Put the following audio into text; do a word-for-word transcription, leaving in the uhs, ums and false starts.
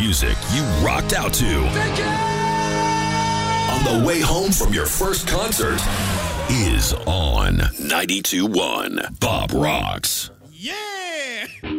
music you rocked out to on the way home from your first concert is on ninety-two point one Bob Rocks. Yeah!